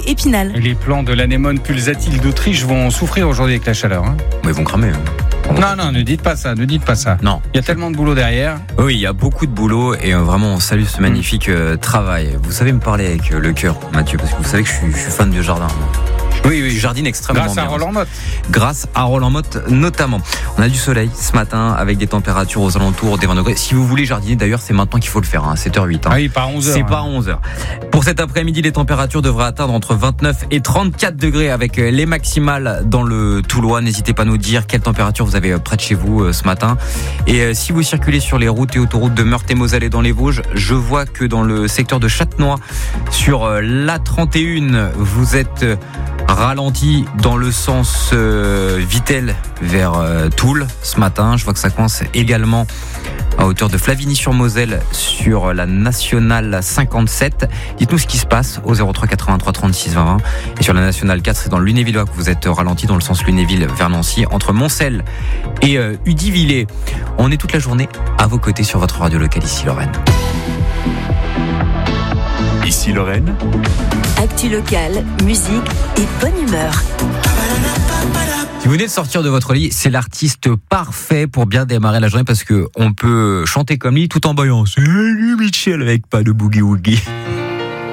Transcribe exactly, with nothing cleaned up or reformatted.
Épinal. Et les plants de l'anémone pulsatile d'Autriche vont souffrir aujourd'hui avec la chaleur. Hein. Mais ils vont cramer. Hein. Non, non, ne dites pas ça, ne dites pas ça. Non. Il y a tellement de boulot derrière. Oui, il y a beaucoup de boulot et euh, vraiment on salue ce magnifique euh, travail. Vous savez me parler avec euh, le cœur, Mathieu, parce que vous savez que je suis, je suis fan du jardin. Oui, oui. Je jardine extrêmement Grâce bien. à Roland Motte. Grâce à Roland Motte notamment. On a du soleil ce matin avec des températures aux alentours des vingt degrés. Si vous voulez jardiner, d'ailleurs, c'est maintenant qu'il faut le faire, hein, sept heures huit. Hein. Ah oui, pas onze heures. C'est hein. pas onze heures. Pour cet après-midi, les températures devraient atteindre entre vingt-neuf et trente-quatre degrés avec les maximales dans le Toulois. N'hésitez pas à nous dire quelle température vous avez près de chez vous ce matin. Et si vous circulez sur les routes et autoroutes de Meurthe et Moselle et dans les Vosges, je vois que dans le secteur de Châtenois, sur l'A trente et un, vous êtes ralenti dans le sens euh, Vittel vers euh, Toul ce matin. Je vois que ça coince également à hauteur de Flavigny-sur-Moselle sur la nationale cinquante-sept. Dites-nous ce qui se passe au zéro trois quatre-vingt-trois trente-six vingt vingt. Et sur la nationale quatre, c'est dans le Lunévillois que vous êtes ralenti dans le sens Lunéville vers Nancy, entre Moncel et euh, Udivillers. On est toute la journée à vos côtés sur votre radio locale ici Lorraine. Ici Lorraine. Actu locale, musique et bonne humeur. Si vous venez de sortir de votre lit, c'est l'artiste parfait pour bien démarrer la journée parce que on peut chanter comme lui tout en baillant. C'est lui Michel avec pas de boogie woogie.